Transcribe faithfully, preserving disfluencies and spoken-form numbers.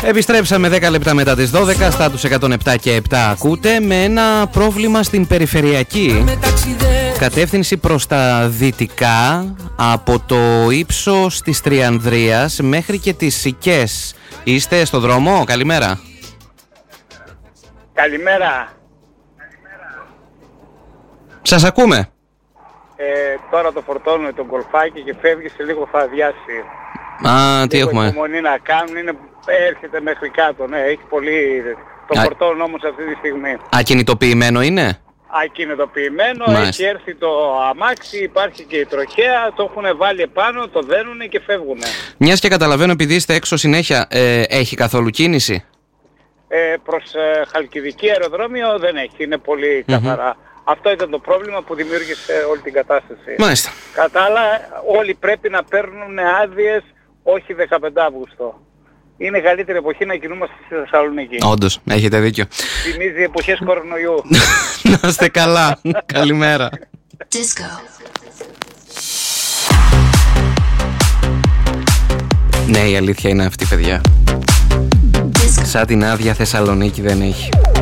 Επιστρέψαμε δέκα λεπτά μετά τις δώδεκα, στάτους εκατόν επτά και επτά ακούτε, με ένα πρόβλημα στην περιφερειακή κατεύθυνση προς τα δυτικά, από το ύψος της Τριανδρίας μέχρι και τις Σικές. Είστε στο δρόμο? Καλημέρα. Καλημέρα. Σας ακούμε. Ε, τώρα το φορτώνουμε τον κολφάκι και φεύγει, σε λίγο θα αδειάσει. Α, τι λίγο έχουμε. υπομονή να κάνουν, είναι, έρχεται μέχρι κάτω, ναι, έχει πολύ... Το Α... φορτώνουν όμως αυτή τη στιγμή. Ακινητοποιημένο είναι? Ακινητοποιημένο, Μάλιστα. έχει έρθει το αμάξι, υπάρχει και η τροχέα, το έχουν βάλει επάνω, το δένουνε και φεύγουνε. Μιας και καταλαβαίνω, επειδή είστε έξω συνέχεια, ε, έχει καθόλου κίνηση? Ε, προς ε, Χαλκιδική αεροδρόμιο δεν έχει, είναι πολύ καθαρά. Mm-hmm. Αυτό ήταν το πρόβλημα που δημιούργησε όλη την κατάσταση. Μάλιστα. Κατά άλλα, όλοι πρέπει να παίρνουν άδειες, όχι δεκαπέντε Αυγούστου. Είναι η καλύτερη εποχή να κινούμαστε στη Θεσσαλονίκη. Όντως, έχετε δίκιο. Θυμίζει εποχές κορονοϊού. Να είστε καλά. Καλημέρα. Disco. Ναι, η αλήθεια είναι αυτή, παιδιά. Disco. Σαν την άδεια Θεσσαλονίκη δεν έχει.